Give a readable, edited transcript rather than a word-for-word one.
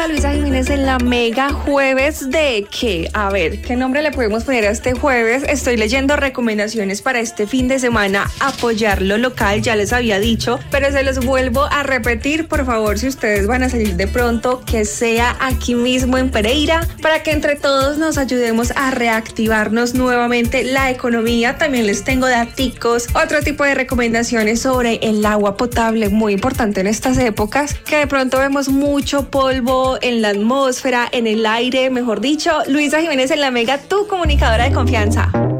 Luisa Jiménez en la Mega, jueves de qué. A ver, ¿qué nombre le podemos poner a este jueves? Estoy leyendo recomendaciones para este fin de semana, apoyar lo local, ya les había dicho, pero se los vuelvo a repetir, por favor, si ustedes van a salir de pronto, que sea aquí mismo en Pereira, para que entre todos nos ayudemos a reactivarnos nuevamente la economía. También les tengo daticos, otro tipo de recomendaciones sobre el agua potable, muy importante en estas épocas, que de pronto vemos mucho polvo en la atmósfera, en el aire, mejor dicho. Luisa Jiménez en la Mega, tu comunicadora de confianza.